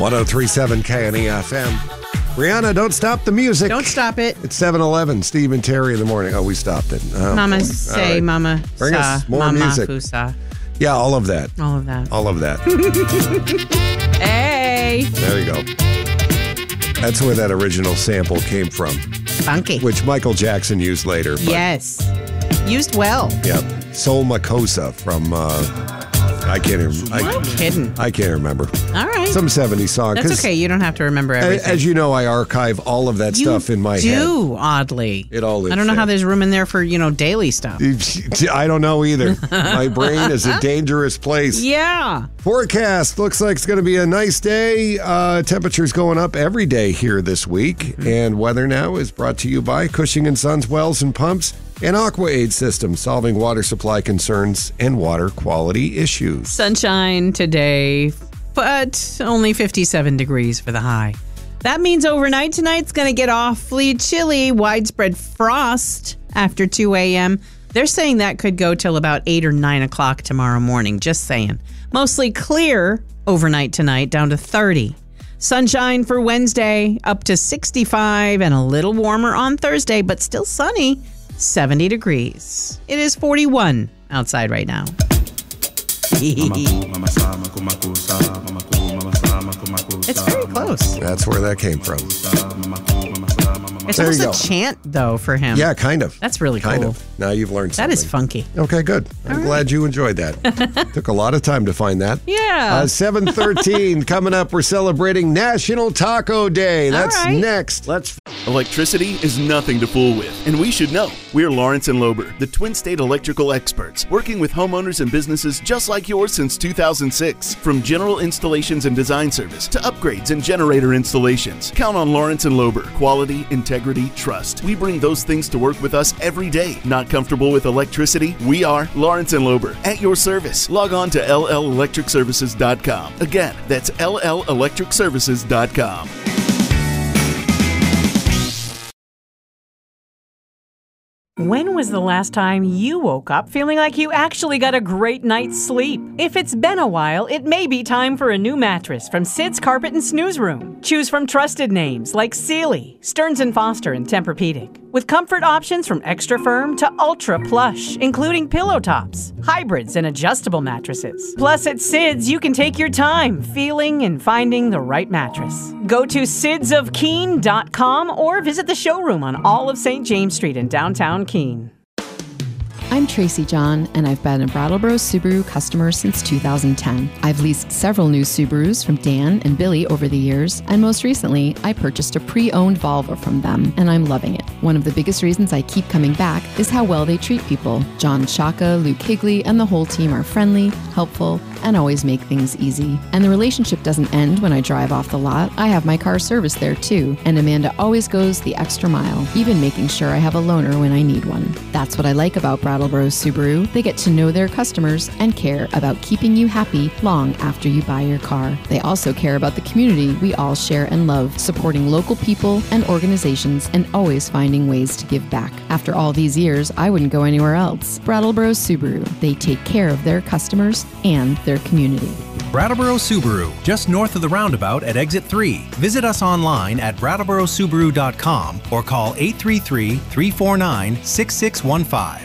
103.7 KNEFM. Rihanna, don't stop the music. Don't stop it. It's 7:11. Steve and Terry in the morning. Oh, we stopped it. Oh, Mama boy. say, right. Mama Bring sa, us more Mama music. Fusa. Yeah, all of that. All of that. All of that. Hey. There you go. That's where that original sample came from, Funky. which Michael Jackson used later. But, Yes. Used well. yeah. Soul Makosa from, I can't even. No kidding. I can't remember. All right. Some 70s song. That's okay. You don't have to remember everything. As you know, I archive all of that stuff in my head. Oddly. It all lives I don't know there. how there's room in there for, daily stuff. I don't know either. My brain is a dangerous place. Yeah. Forecast looks like it's going to be a nice day. Temperatures going up every day here this week. Mm-hmm. And Weather Now is brought to you by Cushing & Sons Wells and Pumps and AquaAid System, solving water supply concerns and water quality issues. Sunshine today, but only 57 degrees for the high. That means overnight tonight's going to get awfully chilly. Widespread frost after 2 a.m. They're saying that could go till about 8 or 9 o'clock tomorrow morning. Just saying. Mostly clear overnight tonight, down to 30. Sunshine for Wednesday, up to 65 and a little warmer on Thursday, but still sunny, 70 degrees. It is 41 outside right now. It's very close. That's where that came from. It's There almost you a go. chant, though, for him. Yeah, kind of. That's really Kind cool. of. Now you've learned something. That is funky. Okay, good. I'm glad you enjoyed that. Took a lot of time to find that. Yeah. 7:13 coming up. We're celebrating National Taco Day. That's right. next. Electricity is nothing to fool with, and we should know. We're Lawrence and Lober, the Twin State electrical experts, working with homeowners and businesses just like yours since 2006. From general installations and design service to upgrades and generator installations, count on Lawrence and Lober. Quality, integrity, trust. We bring those things to work with us every day. Not comfortable with electricity? We are Lawrence and Lober. At your service. Log on to LLElectricServices.com. Again, that's LLElectricServices.com. When was the last time you woke up feeling like you actually got a great night's sleep? If it's been a while, it may be time for a new mattress from Sid's Carpet and Snooze Room. Choose from trusted names like Sealy, Stearns & Foster, and Tempur-Pedic. With comfort options from extra firm to ultra plush, including pillow tops, hybrids, and adjustable mattresses. Plus, at Sid's, you can take your time feeling and finding the right mattress. Go to sidsofkeene.com or visit the showroom on all of St. James Street in downtown Keene. I'm Tracy John, and I've been a Brattleboro Subaru customer since 2010. I've leased several new Subarus from Dan and Billy over the years, and most recently, I purchased a pre-owned Volvo from them, and I'm loving it. One of the biggest reasons I keep coming back is how well they treat people. John Shaka, Luke Higley, and the whole team are friendly, helpful, and always make things easy. And the relationship doesn't end when I drive off the lot. I have my car serviced there too, and Amanda always goes the extra mile, even making sure I have a loaner when I need one. That's what I like about Brattleboro Subaru. They get to know their customers and care about keeping you happy long after you buy your car. They also care about the community we all share and love, supporting local people and organizations and always finding ways to give back. After all these years, I wouldn't go anywhere else. Brattleboro Subaru. They take care of their customers and their community. Brattleboro Subaru, just north of the roundabout at Exit 3. Visit us online at brattleborosubaru.com or call 833-349-6615.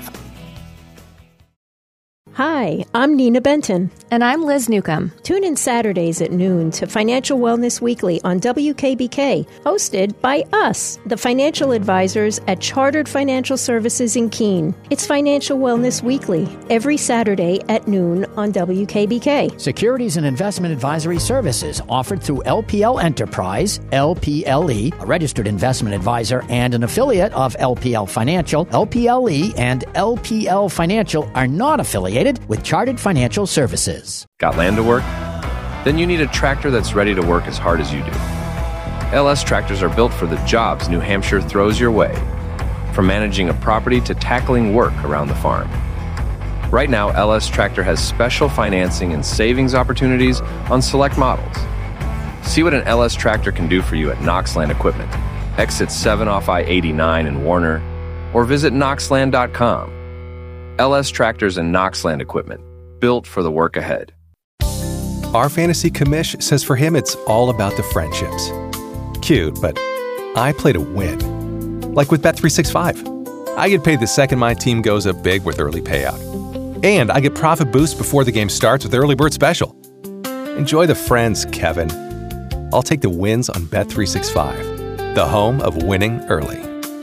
Hi, I'm Nina Benton. And I'm Liz Newcomb. Tune in Saturdays at noon to Financial Wellness Weekly on WKBK, hosted by us, the financial advisors at Chartered Financial Services in Keene. It's Financial Wellness Weekly, every Saturday at noon on WKBK. Securities and investment advisory services offered through LPL Enterprise, LPLE, a registered investment advisor and an affiliate of LPL Financial. LPLE and LPL Financial are not affiliated with Chartered Financial Services. Got land to work? Then you need a tractor that's ready to work as hard as you do. LS tractors are built for the jobs New Hampshire throws your way, from managing a property to tackling work around the farm. Right now, LS Tractor has special financing and savings opportunities on select models. See what an LS Tractor can do for you at Knoxland Equipment, exit 7 off I-89 in Warner, or visit knoxland.com. LS Tractors and Knoxland Equipment, built for the work ahead. Our fantasy commish says for him it's all about the friendships. Cute, but I play to win. Like with Bet365. I get paid the second my team goes up big with early payout. And I get profit boost before the game starts with Early Bird Special. Enjoy the friends, Kevin. I'll take the wins on Bet365, the home of winning early.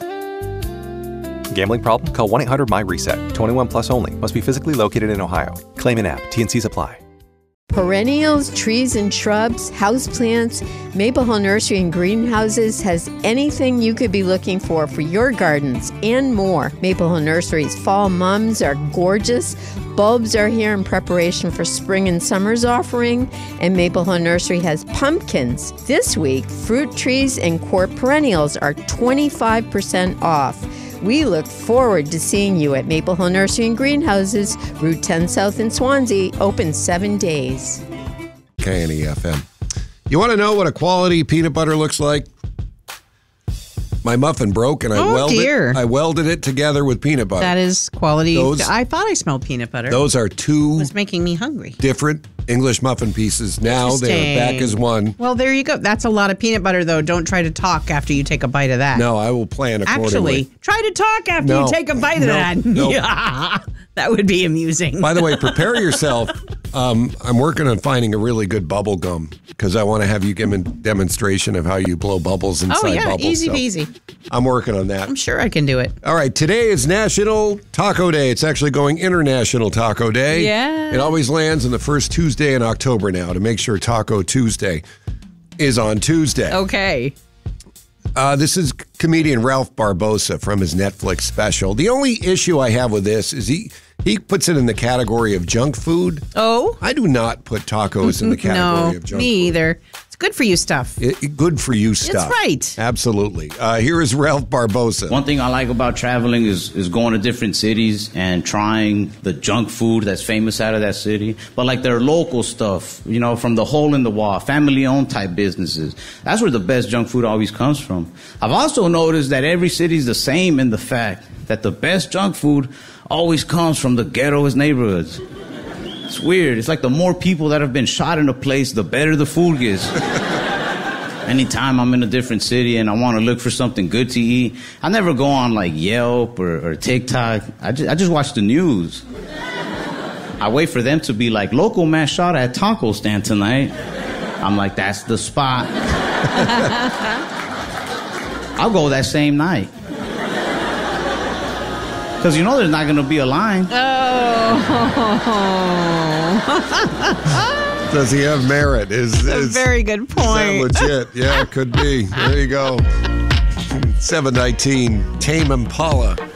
Gambling problem? Call 1-800-MY-RESET. 21 plus only. Must be physically located in Ohio. Claim in app. T&Cs apply. Perennials, trees and shrubs, houseplants, Maple Hill Nursery and Greenhouses has anything you could be looking for your gardens and more. Maple Hill Nursery's fall mums are gorgeous. Bulbs are here in preparation for spring and summer's offering. And Maple Hill Nursery has pumpkins. This week, fruit trees and court perennials are 25% off. We look forward to seeing you at Maple Hill Nursery and Greenhouses, Route 10 South in Swansea, open 7 days. KNEFM. You want to know what a quality peanut butter looks like? My muffin broke and I welded it together with peanut butter. That is quality. I thought I smelled peanut butter. Those are two. It was making me hungry. Different English muffin pieces. Now they're back as one. Well, there you go. That's a lot of peanut butter, though. Don't try to talk after you take a bite of that. No, I will plan accordingly. Actually, try to talk after you take a bite of that. No. Yeah, that would be amusing. By the way, prepare yourself. I'm working on finding a really good bubble gum because I want to have you give a demonstration of how you blow bubbles inside bubbles. Easy peasy. I'm working on that. I'm sure I can do it. All right, today is National Taco Day. It's actually going International Taco Day. Yeah. It always lands on the first Tuesday in October now to make sure Taco Tuesday is on Tuesday. Okay. This is comedian Ralph Barbosa from his Netflix special. The only issue I have with this is he puts it in the category of junk food. Oh? I do not put tacos in the category of junk food. Me either. It's good for you stuff. Good for you stuff. That's right. Absolutely. Here is Ralph Barbosa. One thing I like about traveling is going to different cities and trying the junk food that's famous out of that city. But like their local stuff, from the hole in the wall, family-owned type businesses. That's where the best junk food always comes from. I've also noticed that every city's the same in the fact that the best junk food always comes from the ghettoest neighborhoods. It's weird. It's like the more people that have been shot in a place, the better the food gets. Anytime I'm in a different city and I want to look for something good to eat, I never go on like Yelp or TikTok. I just watch the news. I wait for them to be like, local man shot at taco stand tonight. I'm like, that's the spot. I'll go that same night. Because there's not going to be a line. Oh. Does he have merit? Is a very good point. Is that legit? Yeah, it could be. There you go. 719, Tame Impala.